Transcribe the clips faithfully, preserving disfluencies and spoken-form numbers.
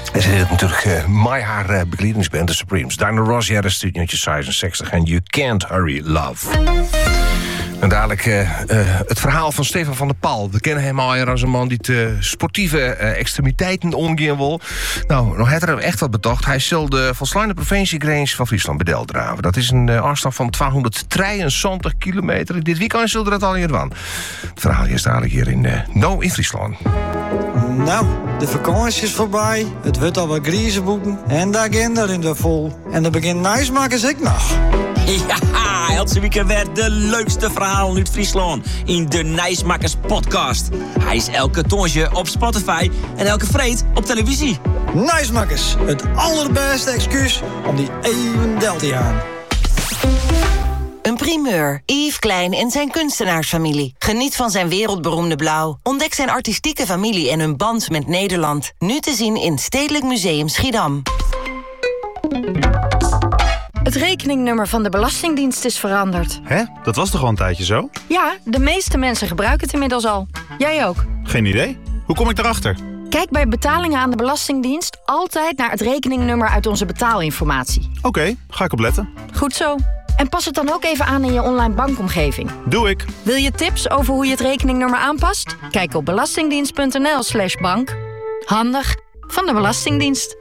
En ze deed natuurlijk uh, my haar uh, begeleidingsband, The Supremes. Diana Ross, ja, dat is studiootje zesenzestig en You Can't Hurry Love. En dadelijk uh, uh, het verhaal van Stefan van der Pal. We kennen hem al als een man die de sportieve uh, extremiteiten omgaan wil. Nou, nog heeft er echt wat betocht. Hij zal de volslaande provinciegrens van Friesland bedel draven. Dat is een uh, afstand van tweehonderddrieënzestig kilometer. Dit weekend zullen dat al hier van. Het verhaal is dadelijk hier in uh, Nou in Friesland. Nou, de vakantie is voorbij. Het wordt al wat griezenboeken. En daar ginder in de vol. En er begint nijsmakers ik nog. Ja, elke week werd de leukste verhalen uit Friesland in de Nijsmakers podcast. Hij is elke tonsje op Spotify en elke vreed op televisie. Nijsmakers, het allerbeste excuus om die even del te gaan. Een primeur. Yves Klein en zijn kunstenaarsfamilie. Geniet van zijn wereldberoemde blauw. Ontdek zijn artistieke familie en hun band met Nederland. Nu te zien in Stedelijk Museum Schiedam. Het rekeningnummer van de Belastingdienst is veranderd. Hè? Dat was toch al een tijdje zo? Ja, de meeste mensen gebruiken het inmiddels al. Jij ook. Geen idee. Hoe kom ik erachter? Kijk bij betalingen aan de Belastingdienst altijd naar het rekeningnummer uit onze betaalinformatie. Oké, okay, ga ik opletten. Goed zo. En pas het dan ook even aan in je online bankomgeving. Doe ik. Wil je tips over hoe je het rekeningnummer aanpast? Kijk op belastingdienst.nl slash bank. Handig van de Belastingdienst.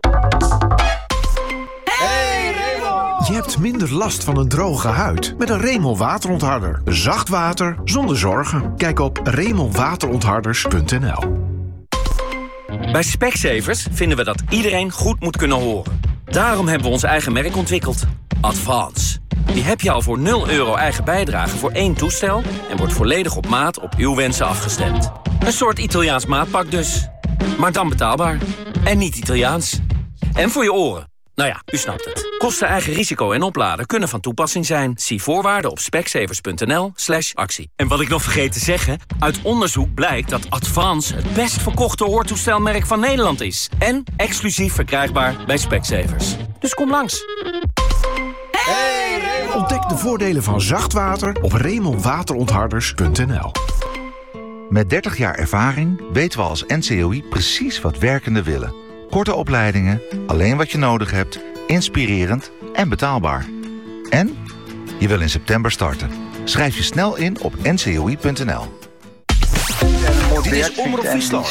Je hebt minder last van een droge huid met een Remel waterontharder. Zacht water zonder zorgen. Kijk op remel waterontharders punt n l. Bij Specsavers vinden we dat iedereen goed moet kunnen horen. Daarom hebben we ons eigen merk ontwikkeld. Advance. Die heb je al voor nul euro eigen bijdrage voor één toestel en wordt volledig op maat op uw wensen afgestemd. Een soort Italiaans maatpak dus. Maar dan betaalbaar. En niet Italiaans. En voor je oren. Nou ja, u snapt het. Kosten, eigen risico en opladen kunnen van toepassing zijn. Zie voorwaarden op specsavers.nl slash actie. En wat ik nog vergeet te zeggen, uit onderzoek blijkt dat Advance het best verkochte hoortoestelmerk van Nederland is. En exclusief verkrijgbaar bij Specsavers. Dus kom langs. Hey, ontdek de voordelen van zacht water op remel waterontharders punt n l. Met dertig jaar ervaring weten we als N C O I precies wat werkenden willen. Korte opleidingen, alleen wat je nodig hebt, inspirerend en betaalbaar. En je wil in september starten. Schrijf je snel in op n c o i punt n l. Dit is Omroep Friesland.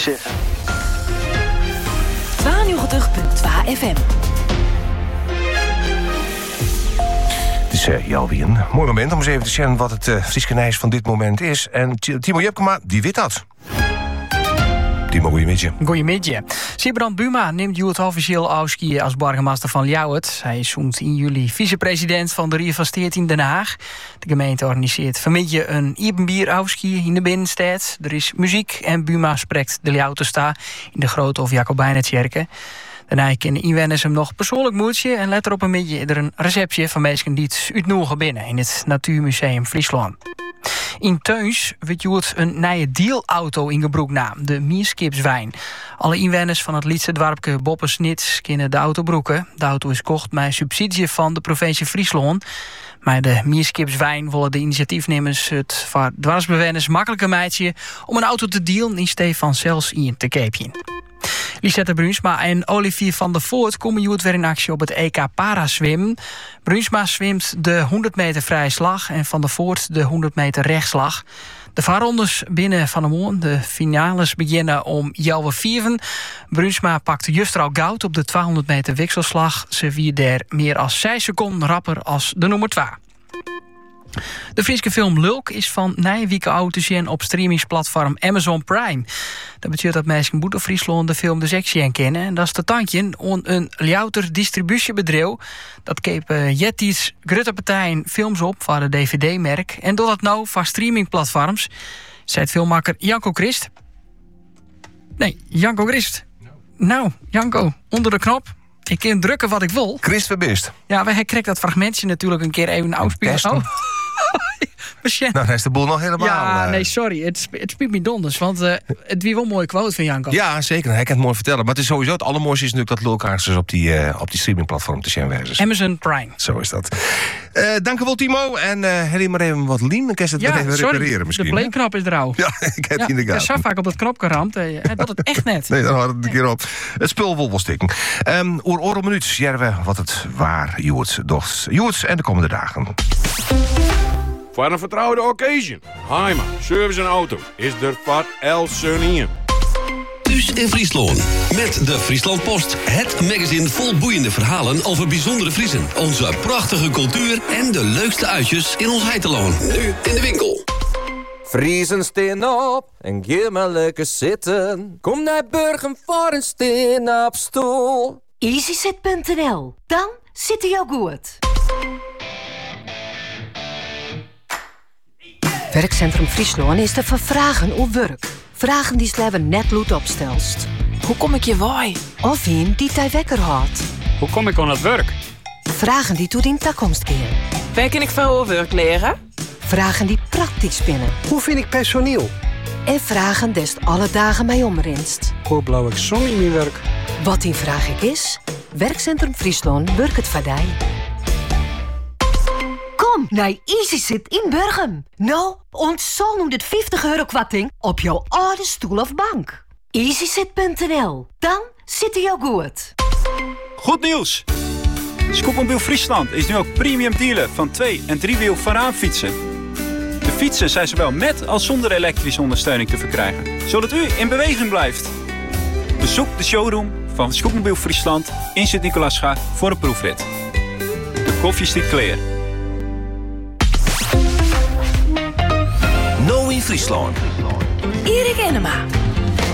tweeënnegentig komma twee F M. Het is uh, jou weer een mooi moment om eens even te zien wat het uh, Frieskenijs van dit moment is. En Timo Jepkema, die weet dat. Timo, goeiemiddag. Goeiemiddag. Sibrand Buma neemt het officieel afscheid als burgemeester van Ljouwert. Hij is zo'n in juli vicepresident van de Rie van Steert in Den Haag. De gemeente organiseert vanmiddag een Iepenbier afscheid in de binnenstad. Er is muziek en Buma spreekt de Ljouwertersta in de Grote of Jacobijnertjerken. Daarna kunnen inwoners hem nog persoonlijk moedje en later op een middag er een receptie van mensen die het uitnodigen binnen in het Natuurmuseum Friesland. In Teuns werd Joert een nieuwe dealauto in gebruik nam, de Mierskipswijn. Alle inwoners van het Lietse dorpje Boppensnits kennen de auto broeken. De auto is kocht met subsidie van de provincie Friesland. Maar de Mierskipswijn willen de initiatiefnemers het voor dwarsbewoners makkelijker maken om een auto te dealen in steeds van zelfs in te keepje. Lisette Brunsma en Olivier van der Voort komen Joert weer in actie op het E K Paraswimmen. Brunsma zwemt de honderd meter vrije slag en Van der Voort de honderd meter rechtslag. De vaarrondes binnen van de morgen. De finales beginnen om half vieven. Brunsma pakt juffrouw goud op de tweehonderd meter wikselslag. Ze wie daar meer dan zes seconden rapper als de nummer twee. De Friese film Lulk is van negen weken oud te zien op streamingsplatform Amazon Prime. Dat betekent dat mensen boete Friesland de film de sectie kennen. En dat is de tandje om een louter distributiebedrijf. Dat keep uh, Jetties grote partijen films op voor de D V D-merk. En doet dat nou van streamingplatforms, zei het filmmaker Janko Christ. Nee, Janko Christ. Nou, Janko, onder de knop. Ik kan drukken wat ik wil. Christ verbist. Ja, wij krijgen dat fragmentje natuurlijk een keer even uitspelen. Oh. Nou, dan is de boel nog helemaal... Ja, uh... nee, sorry. Het, sp- het spiet me donders. Want uh, het wie wel een mooie quote van Janko. Ja, zeker. Hij kan het mooi vertellen. Maar het is sowieso het allermooiste is natuurlijk dat Lulkaars dus op die, uh, op die streamingplatform te zien wijzen. Amazon Prime. Zo is dat. Uh, dank u wel, Timo. En uh, Helly maar even wat lien. Dan kan je het ja, weer even sorry, repareren misschien. de playknop is er Ja, ik heb ja, in de gaten. Ik heb zo vaak op dat knop geramd. Uh, dat het echt net. Nee, dan had het een keer op. Het spul wil wel stikken. Um, oer oor minuut. Jerwe wat het waar Joert docht. Joert en de komende dagen. Voor een vertrouwde occasion. Heima, service en auto. Is er wat else in. Thuis in Friesland. Met de Friesland Post. Het magazine vol boeiende verhalen over bijzondere Friesen. Onze prachtige cultuur en de leukste uitjes in ons heiteloon. Nu in de winkel. Friesen steen op en geef maar lekker zitten. Kom naar Burgum voor een steen op stoel. easyzit punt n l. Dan zit hij jou goed. Werkcentrum Friesland is te vervragen op werk. Vragen die sleven net lood opstelst. Hoe kom ik je waai? Of een die tij wekker houdt. Hoe kom ik aan het werk? Vragen die toe in toekomst keren. Waar kan ik veel werk leren? Vragen die praktisch spinnen. Hoe vind ik personeel? En vragen dest alle dagen mij omrinst. Hoe blauw ik zon in mijn werk? Wat die vraag ik is, Werkcentrum Friesland werkt het vadij. Kom naar easyzit in Burgum. Nou, ontzol nu dit vijftig euro kwatting op jouw oude stoel of bank. easyzit punt n l. Dan zit hij jou goed. Goed nieuws! Scootmobiel Friesland is nu ook premium dealer van twee- en driewiel voorraanfietsen. De fietsen zijn zowel met als zonder elektrische ondersteuning te verkrijgen, zodat u in beweging blijft. Bezoek de showroom van Scootmobiel Friesland in Sint-Nicolaasga voor een proefrit. De koffie stiet clear. Nou in Friesland. Erik Enema.